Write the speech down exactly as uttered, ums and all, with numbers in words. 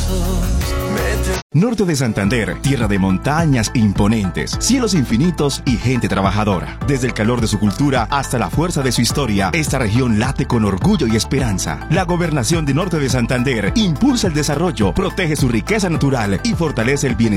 Norte de Santander, tierra de montañas imponentes, cielos infinitos y gente trabajadora. Desde el calor de su cultura hasta la fuerza de su historia, esta región late con orgullo y esperanza. La gobernación de Norte de Santander impulsa el desarrollo, protege su riqueza natural y fortalece el bienestar